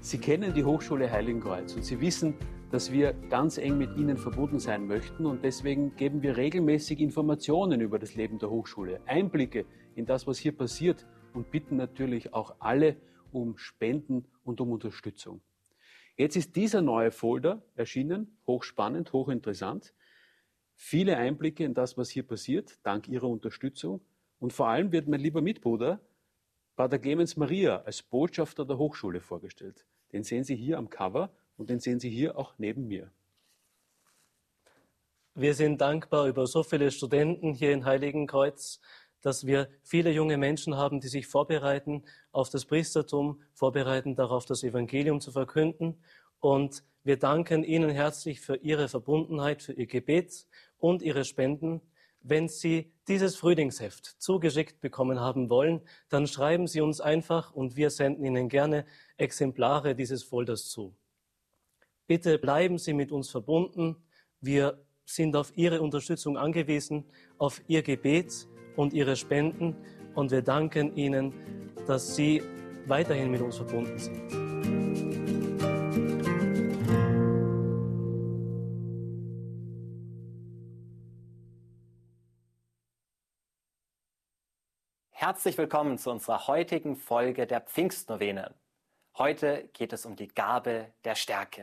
Sie kennen die Hochschule Heiligenkreuz und Sie wissen, dass wir ganz eng mit Ihnen verbunden sein möchten und deswegen geben wir regelmäßig Informationen über das Leben der Hochschule, Einblicke in das, was hier passiert und bitten natürlich auch alle um Spenden und um Unterstützung. Jetzt ist dieser neue Folder erschienen, hochspannend, hochinteressant. Viele Einblicke in das, was hier passiert, dank Ihrer Unterstützung. Und vor allem wird mein lieber Mitbruder, Pater Clemens Maria, als Botschafter der Hochschule vorgestellt. Den sehen Sie hier am Cover und den sehen Sie hier auch neben mir. Wir sind dankbar über so viele Studenten hier in Heiligenkreuz, dass wir viele junge Menschen haben, die sich vorbereiten auf das Priestertum, vorbereiten darauf, das Evangelium zu verkünden. Und wir danken Ihnen herzlich für Ihre Verbundenheit, für Ihr Gebet und Ihre Spenden. Wenn Sie dieses Frühlingsheft zugeschickt bekommen haben wollen, dann schreiben Sie uns einfach und wir senden Ihnen gerne Exemplare dieses Folders zu. Bitte bleiben Sie mit uns verbunden. Wir sind auf Ihre Unterstützung angewiesen, auf Ihr Gebet und Ihre Spenden. Und wir danken Ihnen, dass Sie weiterhin mit uns verbunden sind. Herzlich willkommen zu unserer heutigen Folge der Pfingstnovene. Heute geht es um die Gabe der Stärke.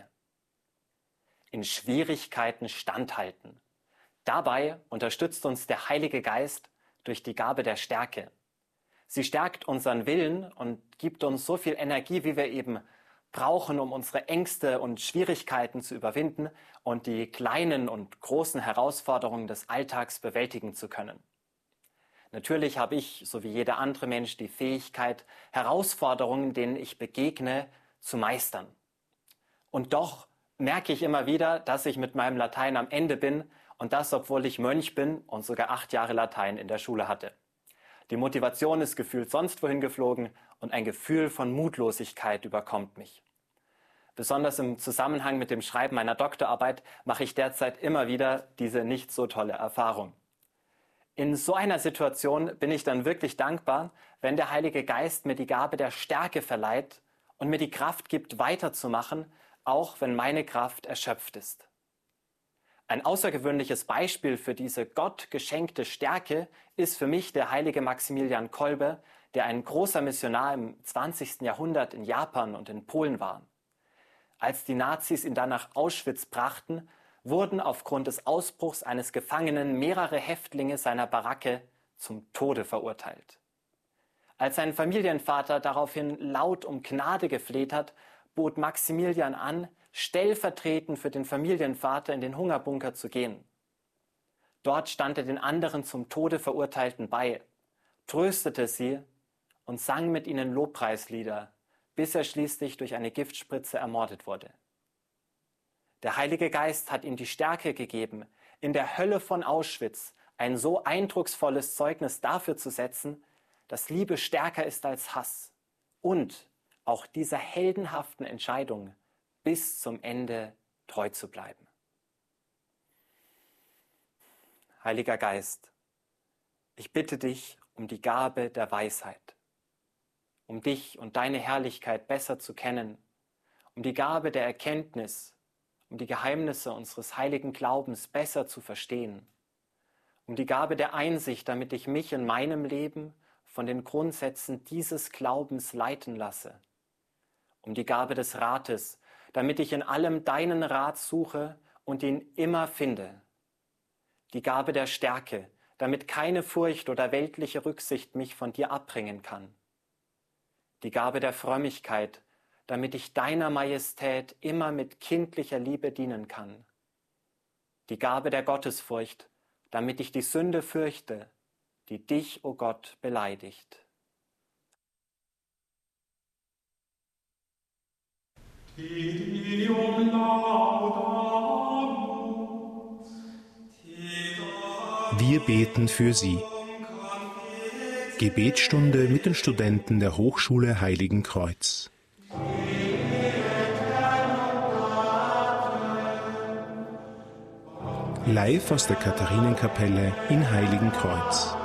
In Schwierigkeiten standhalten. Dabei unterstützt uns der Heilige Geist durch die Gabe der Stärke. Sie stärkt unseren Willen und gibt uns so viel Energie, wie wir eben brauchen, um unsere Ängste und Schwierigkeiten zu überwinden und die kleinen und großen Herausforderungen des Alltags bewältigen zu können. Natürlich habe ich, so wie jeder andere Mensch, die Fähigkeit, Herausforderungen, denen ich begegne, zu meistern. Und doch merke ich immer wieder, dass ich mit meinem Latein am Ende bin und das, obwohl ich Mönch bin und sogar 8 Jahre Latein in der Schule hatte. Die Motivation ist gefühlt sonst wohin geflogen und ein Gefühl von Mutlosigkeit überkommt mich. Besonders im Zusammenhang mit dem Schreiben meiner Doktorarbeit mache ich derzeit immer wieder diese nicht so tolle Erfahrung. In so einer Situation bin ich dann wirklich dankbar, wenn der Heilige Geist mir die Gabe der Stärke verleiht und mir die Kraft gibt, weiterzumachen, auch wenn meine Kraft erschöpft ist. Ein außergewöhnliches Beispiel für diese Gott geschenkte Stärke ist für mich der heilige Maximilian Kolbe, der ein großer Missionar im 20. Jahrhundert in Japan und in Polen war. Als die Nazis ihn dann nach Auschwitz brachten, wurden aufgrund des Ausbruchs eines Gefangenen mehrere Häftlinge seiner Baracke zum Tode verurteilt. Als sein Familienvater daraufhin laut um Gnade gefleht hat, bot Maximilian an, stellvertretend für den Familienvater in den Hungerbunker zu gehen. Dort stand er den anderen zum Tode Verurteilten bei, tröstete sie und sang mit ihnen Lobpreislieder, bis er schließlich durch eine Giftspritze ermordet wurde. Der Heilige Geist hat ihm die Stärke gegeben, in der Hölle von Auschwitz ein so eindrucksvolles Zeugnis dafür zu setzen, dass Liebe stärker ist als Hass und auch dieser heldenhaften Entscheidung bis zum Ende treu zu bleiben. Heiliger Geist, ich bitte dich um die Gabe der Weisheit, um dich und deine Herrlichkeit besser zu kennen, um die Gabe der Erkenntnis, um die Geheimnisse unseres heiligen Glaubens besser zu verstehen, um die Gabe der Einsicht, damit ich mich in meinem Leben von den Grundsätzen dieses Glaubens leiten lasse, um die Gabe des Rates, damit ich in allem deinen Rat suche und ihn immer finde, die Gabe der Stärke, damit keine Furcht oder weltliche Rücksicht mich von dir abbringen kann, die Gabe der Frömmigkeit, damit ich deiner Majestät immer mit kindlicher Liebe dienen kann. Die Gabe der Gottesfurcht, damit ich die Sünde fürchte, die dich, o Gott, beleidigt. Wir beten für Sie. Gebetsstunde mit den Studenten der Hochschule Heiligenkreuz. Live aus der Katharinenkapelle in Heiligenkreuz.